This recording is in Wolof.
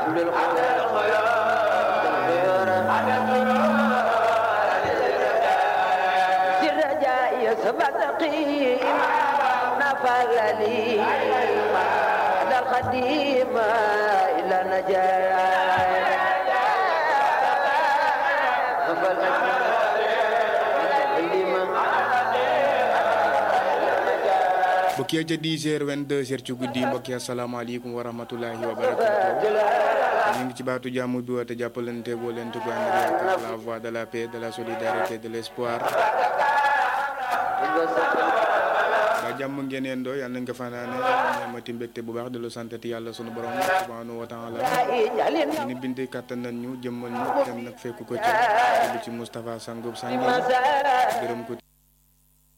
mbokk yi ca 10h 22h ci guddi mbokk yi asalaamaaleykum wa rahmatulahi wa barakatuh ñu ngi ci baatu jàmm du te jàppalante boo leen tugg ànd la voix de la paix de la solidarité de l'espoir ba jàmm ngeen yendoo yàlla na nga fanaane ñamati mbégte bu baax de lu santati yàlla sunu borom subhanahu wa taala ni bindi kàttan nañ ñu jëmmal ñu dem nag fekk ko ci ci Moustapha Sangoub Sangi gërëm ko